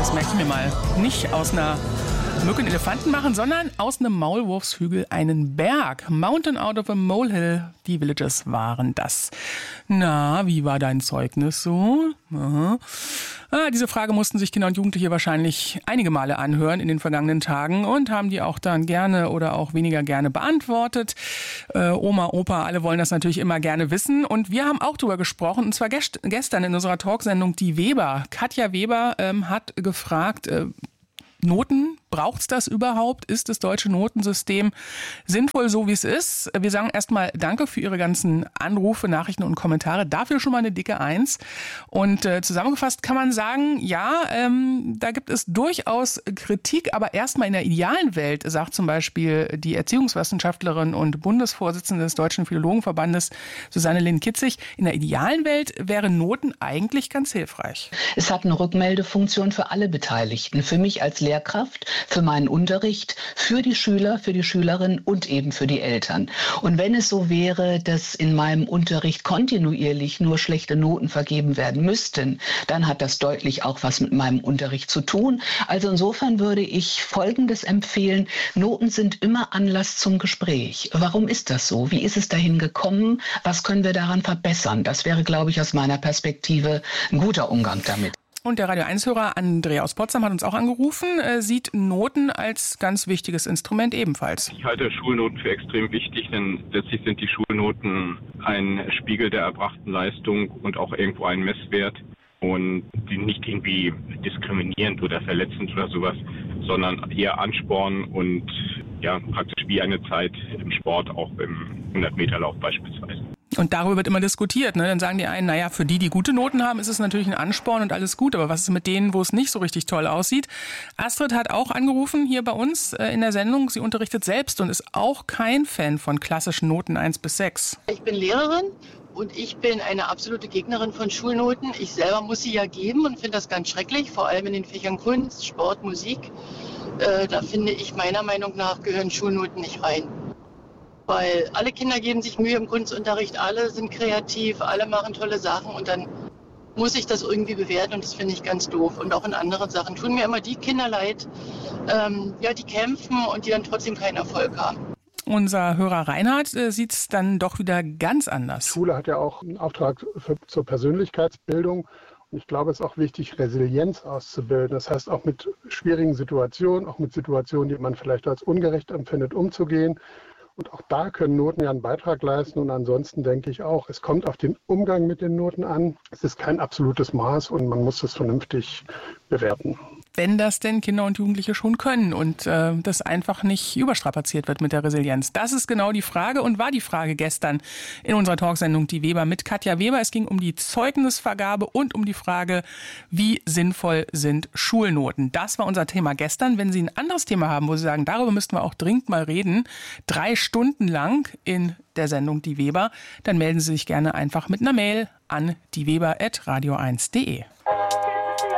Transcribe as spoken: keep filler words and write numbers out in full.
das merke ich mir mal. Nicht aus einer Mücke einen Elefanten machen, sondern aus einem Maulwurfshügel einen Berg. Mountain out of a molehill, die Villages waren das. Na, wie war dein Zeugnis so? Aha. Ah, diese Frage mussten sich Kinder und Jugendliche wahrscheinlich einige Male anhören in den vergangenen Tagen und haben die auch dann gerne oder auch weniger gerne beantwortet. Äh, Oma, Opa, alle wollen das natürlich immer gerne wissen. Und wir haben auch drüber gesprochen, und zwar gest- gestern in unserer Talksendung Die Weber. Katja Weber ähm, hat gefragt, äh, Noten, braucht's das überhaupt? Ist das deutsche Notensystem sinnvoll, so wie es ist? Wir sagen erstmal Danke für Ihre ganzen Anrufe, Nachrichten und Kommentare. Dafür schon mal eine dicke Eins. Und äh, zusammengefasst kann man sagen, ja, ähm, da gibt es durchaus Kritik, aber erstmal in der idealen Welt, sagt zum Beispiel die Erziehungswissenschaftlerin und Bundesvorsitzende des Deutschen Philologenverbandes, Susanne Linn-Kitzig, in der idealen Welt wären Noten eigentlich ganz hilfreich. Es hat eine Rückmeldefunktion für alle Beteiligten, für mich als Lehrkraft, für meinen Unterricht, für die Schüler, für die Schülerinnen und eben für die Eltern. Und wenn es so wäre, dass in meinem Unterricht kontinuierlich nur schlechte Noten vergeben werden müssten, dann hat das deutlich auch was mit meinem Unterricht zu tun. Also insofern würde ich Folgendes empfehlen: Noten sind immer Anlass zum Gespräch. Warum ist das so? Wie ist es dahin gekommen? Was können wir daran verbessern? Das wäre, glaube ich, aus meiner Perspektive ein guter Umgang damit. Und der Radio eins Hörer Andrea aus Potsdam hat uns auch angerufen, äh, sieht Noten als ganz wichtiges Instrument ebenfalls. Ich halte Schulnoten für extrem wichtig, denn letztlich sind die Schulnoten ein Spiegel der erbrachten Leistung und auch irgendwo ein Messwert und die nicht irgendwie diskriminierend oder verletzend oder sowas, sondern eher anspornen und ja, praktisch wie eine Zeit im Sport, auch im hundert-Meter-Lauf beispielsweise. Und darüber wird immer diskutiert, ne? Dann sagen die einen, naja, für die, die gute Noten haben, ist es natürlich ein Ansporn und alles gut. Aber was ist mit denen, wo es nicht so richtig toll aussieht? Astrid hat auch angerufen hier bei uns äh, in der Sendung. Sie unterrichtet selbst und ist auch kein Fan von klassischen Noten eins bis sechs. Ich bin Lehrerin und ich bin eine absolute Gegnerin von Schulnoten. Ich selber muss sie ja geben und finde das ganz schrecklich, vor allem in den Fächern Kunst, Sport, Musik. Äh, da finde ich, meiner Meinung nach, gehören Schulnoten nicht rein. Weil alle Kinder geben sich Mühe im Kunstunterricht, alle sind kreativ, alle machen tolle Sachen und dann muss ich das irgendwie bewerten und das finde ich ganz doof. Und auch in anderen Sachen tun mir immer die Kinder leid, ähm, ja, die kämpfen und die dann trotzdem keinen Erfolg haben. Unser Hörer Reinhard äh, sieht es dann doch wieder ganz anders. Schule hat ja auch einen Auftrag für, zur Persönlichkeitsbildung. Und ich glaube, es ist auch wichtig, Resilienz auszubilden. Das heißt, auch mit schwierigen Situationen, auch mit Situationen, die man vielleicht als ungerecht empfindet, umzugehen. Und auch da können Noten ja einen Beitrag leisten. Und ansonsten denke ich auch, es kommt auf den Umgang mit den Noten an. Es ist kein absolutes Maß und man muss das vernünftig bewerten. Wenn das denn Kinder und Jugendliche schon können und äh, das einfach nicht überstrapaziert wird mit der Resilienz. Das ist genau die Frage und war die Frage gestern in unserer Talksendung Die Weber mit Katja Weber. Es ging um die Zeugnisvergabe und um die Frage, wie sinnvoll sind Schulnoten. Das war unser Thema gestern. Wenn Sie ein anderes Thema haben, wo Sie sagen, darüber müssten wir auch dringend mal reden, drei Stunden lang in der Sendung Die Weber, dann melden Sie sich gerne einfach mit einer Mail an dieweber at radio eins punkt de.